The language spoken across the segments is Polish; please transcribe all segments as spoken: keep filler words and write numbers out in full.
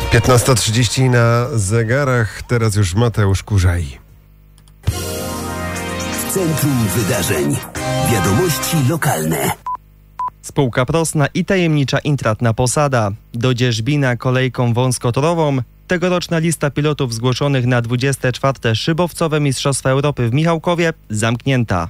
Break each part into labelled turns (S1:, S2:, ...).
S1: piętnasta trzydzieści na zegarach, teraz już Mateusz Kurzaj.
S2: W centrum wydarzeń. Wiadomości lokalne.
S3: Spółka Prosna i tajemnicza intratna posada. Do Dzierzbina kolejką wąskotorową. Tegoroczna lista pilotów zgłoszonych na dwudzieste czwarte szybowcowe Mistrzostwa Europy w Michałkowie zamknięta.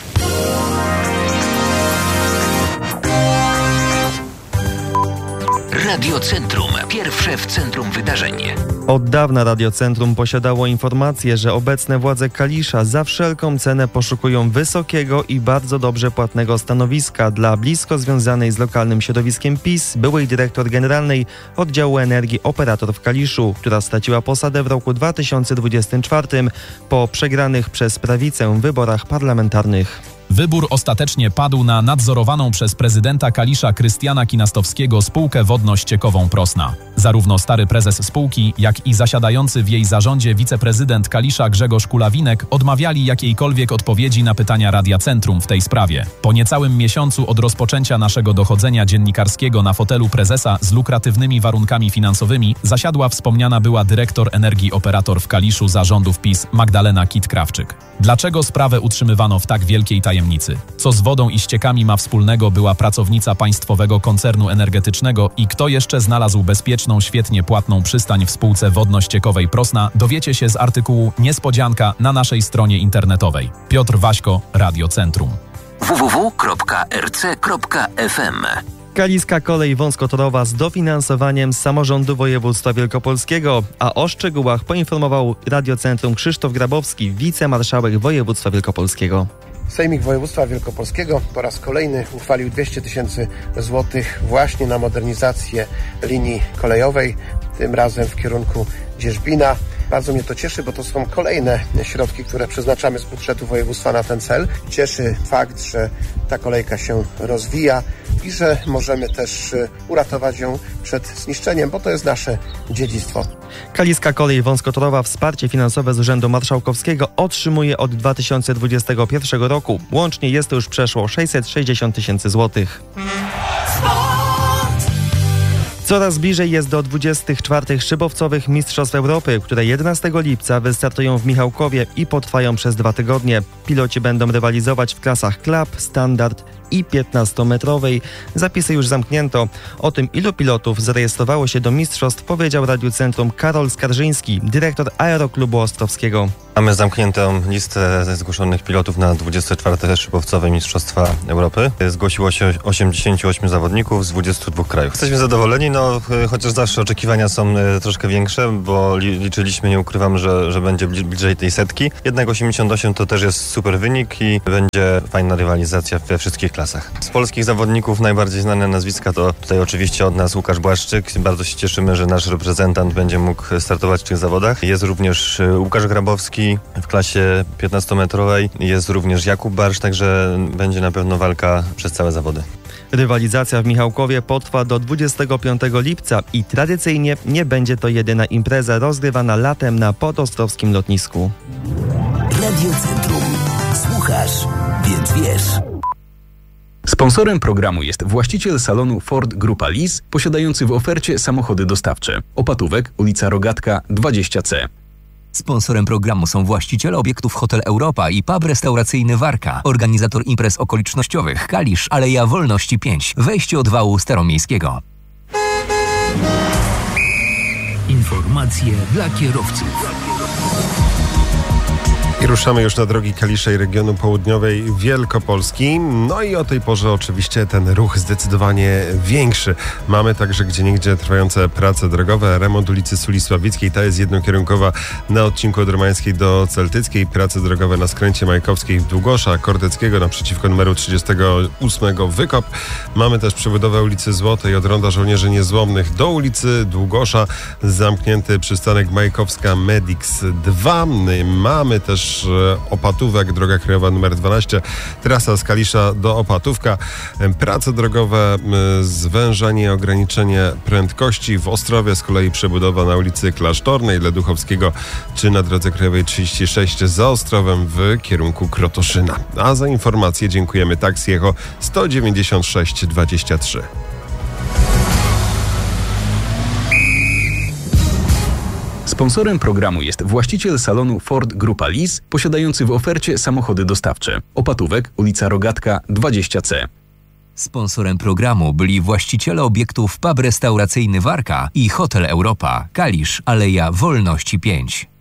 S2: Radiocentrum. Pierwsze w centrum wydarzeń.
S3: Od dawna Radiocentrum posiadało informację, że obecne władze Kalisza za wszelką cenę poszukują wysokiego i bardzo dobrze płatnego stanowiska dla blisko związanej z lokalnym środowiskiem PiS byłej dyrektor generalnej Oddziału Energii Operator w Kaliszu, która straciła posadę w roku dwa tysiące dwudziestym czwartym po przegranych przez prawicę wyborach parlamentarnych.
S4: Wybór ostatecznie padł na nadzorowaną przez prezydenta Kalisza Krystiana Kinastowskiego spółkę wodno-ściekową Prosna. Zarówno stary prezes spółki, jak i zasiadający w jej zarządzie wiceprezydent Kalisza Grzegorz Kulawinek odmawiali jakiejkolwiek odpowiedzi na pytania Radia Centrum w tej sprawie. Po niecałym miesiącu od rozpoczęcia naszego dochodzenia dziennikarskiego na fotelu prezesa z lukratywnymi warunkami finansowymi zasiadła wspomniana była dyrektor Energii Operator w Kaliszu zarządów PiS Magdalena Kit-Krawczyk. Dlaczego sprawę utrzymywano w tak wielkiej tajemnicy? Co z wodą i ściekami ma wspólnego była pracownica państwowego koncernu energetycznego i kto jeszcze znalazł bezpieczną, świetnie płatną przystań w spółce wodno-ściekowej Prosna, dowiecie się z artykułu Niespodzianka na naszej stronie internetowej. Piotr Waśko, Radio Centrum.
S2: w w w kropka r c kropka f m.
S3: Kaliska kolej wąskotorowa z dofinansowaniem z samorządu województwa wielkopolskiego, a o szczegółach poinformował Radiocentrum Krzysztof Grabowski, wicemarszałek województwa wielkopolskiego.
S5: Sejmik Województwa Wielkopolskiego po raz kolejny uchwalił dwieście tysięcy złotych właśnie na modernizację linii kolejowej, tym razem w kierunku Dzierzbina. Bardzo mnie to cieszy, bo to są kolejne środki, które przeznaczamy z budżetu województwa na ten cel. Cieszy fakt, że ta kolejka się rozwija i że możemy też uratować ją przed zniszczeniem, bo to jest nasze dziedzictwo.
S3: Kaliska kolej wąskotorowa wsparcie finansowe z Urzędu Marszałkowskiego otrzymuje od dwa tysiące dwudziestego pierwszego roku. Łącznie jest to już przeszło sześćset sześćdziesiąt tysięcy złotych. Coraz bliżej jest do dwudziestych czwartych szybowcowych Mistrzostw Europy, które jedenastego lipca wystartują w Michałkowie i potrwają przez dwa tygodnie. Piloci będą rywalizować w klasach klap, standard i piętnastometrowej. Zapisy już zamknięto. O tym, ilu pilotów zarejestrowało się do mistrzostw, powiedział Radiu Centrum Karol Skarżyński, dyrektor Aeroklubu Ostrowskiego.
S6: Mamy zamkniętą listę zgłoszonych pilotów na dwudzieste czwarte szybowcowe Mistrzostwa Europy. Zgłosiło się osiemdziesięciu ośmiu zawodników z dwudziestu dwóch krajów. Jesteśmy zadowoleni, no chociaż zawsze oczekiwania są troszkę większe, bo liczyliśmy, nie ukrywam, że, że będzie bliżej tej setki. Jednak osiemdziesiąt osiem to też jest super wynik i będzie fajna rywalizacja we wszystkich klasach. Z polskich zawodników najbardziej znane nazwiska to tutaj oczywiście od nas Łukasz Błaszczyk. Bardzo się cieszymy, że nasz reprezentant będzie mógł startować w tych zawodach. Jest również Łukasz Grabowski w klasie piętnastometrowej. Jest również Jakub Barsz, także będzie na pewno walka przez całe zawody.
S3: Rywalizacja w Michałkowie potrwa do dwudziestego piątego lipca i tradycyjnie nie będzie to jedyna impreza rozgrywana latem na podostrowskim lotnisku.
S2: Radiocentrum. Słuchasz, więc wiesz.
S7: Sponsorem programu jest właściciel salonu Ford Grupa Lease, posiadający w ofercie samochody dostawcze. Opatówek, ulica Rogatka dwadzieścia C.
S8: Sponsorem programu są właściciele obiektów Hotel Europa i pub restauracyjny Warka, organizator imprez okolicznościowych Kalisz, Aleja Wolności pięć, wejście od wału Staromiejskiego.
S2: Informacje dla kierowców.
S1: I ruszamy już na drogi Kalisza i regionu południowej Wielkopolski. No i o tej porze oczywiście ten ruch zdecydowanie większy. Mamy także gdzieniegdzie trwające prace drogowe. Remont ulicy Suli Sławickiej, ta jest jednokierunkowa na odcinku od Romańskiej do Celtyckiej. Prace drogowe na skręcie Majkowskiej w Długosza, Kordeckiego naprzeciwko numeru trzydziestego ósmego Wykop. Mamy też przebudowę ulicy Złotej od Ronda Żołnierzy Niezłomnych do ulicy Długosza. Zamknięty przystanek Majkowska Medix dwa. Mamy też Opatówek, droga krajowa numer dwanaście, trasa z Kalisza do Opatówka. Prace drogowe, zwężanie, ograniczenie prędkości. W Ostrowie z kolei przebudowa na ulicy Klasztornej, Leduchowskiego czy na drodze krajowej trzydzieści sześć za Ostrowem w kierunku Krotoszyna. A za informacje dziękujemy Taxi Echo sto dziewięćdziesiąt sześć dwadzieścia trzy.
S7: Sponsorem programu jest właściciel salonu Ford Grupa Lease, posiadający w ofercie samochody dostawcze. Opatówek, ulica Rogatka dwadzieścia C.
S8: Sponsorem programu byli właściciele obiektów pub restauracyjny Warka i Hotel Europa, Kalisz, Aleja Wolności pięć.